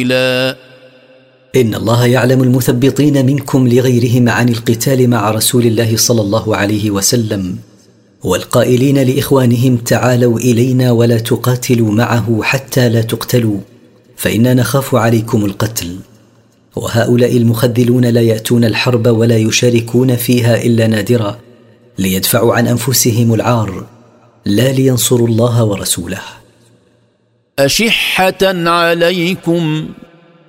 إن الله يعلم المثبطين منكم لغيرهم عن القتال مع رسول الله صلى الله عليه وسلم، والقائلين لإخوانهم تعالوا إلينا ولا تقاتلوا معه حتى لا تقتلوا فإنا نخاف عليكم القتل. وهؤلاء المخذلون لا يأتون الحرب ولا يشاركون فيها إلا نادرا، ليدفعوا عن أنفسهم العار لا لينصروا الله ورسوله. أشحة عليكم